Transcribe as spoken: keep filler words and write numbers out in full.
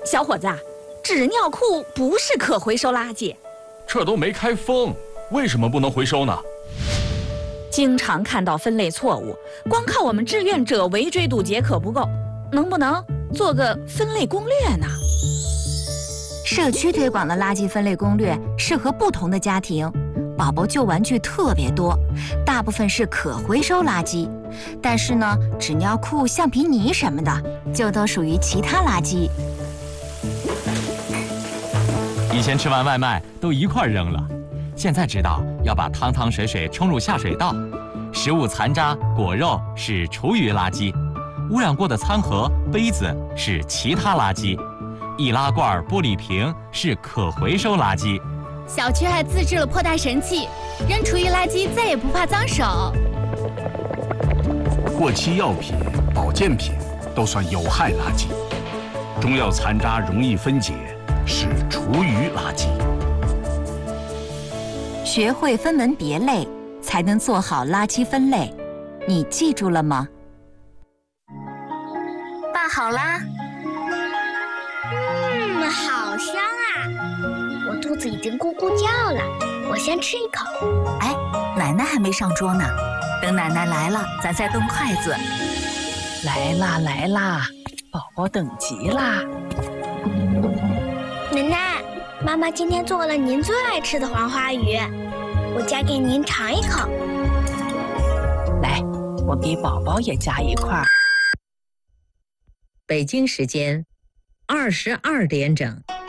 小伙子，纸尿裤不是可回收垃圾。 这都没开封，为什么不能回收呢？ 经常看到分类错误，光靠我们志愿者围追堵截可不够，能不能做个分类攻略呢？ 社区推广的垃圾分类攻略适合不同的家庭。宝宝旧玩具特别多，大部分是可回收垃圾，但是呢，纸尿裤、橡皮泥什么的就都属于其他垃圾。 以前吃完外卖都一块扔了，现在知道要把汤汤水水冲入下水道。食物残渣、果肉是厨余垃圾，污染过的餐盒、杯子是其他垃圾，易拉罐、玻璃瓶是可回收垃圾。 小区还自制了破袋神器，扔厨余垃圾再也不怕脏手。 过期药品、保健品都算有害垃圾，中药残渣容易分解，是厨余垃圾。 学会分门别类，才能做好垃圾分类。你记住了吗？ 拌好啦。 嗯，好香啊！我肚子已经咕咕叫了，我先吃一口。 哎，奶奶还没上桌呢，等奶奶来了，咱再动筷子。 来啦来啦，宝宝等急啦！ 奶奶，妈妈今天做了您最爱吃的黄花鱼，我夹给您尝一口。 来，我给宝宝也夹一块。 北京时间二十二点整。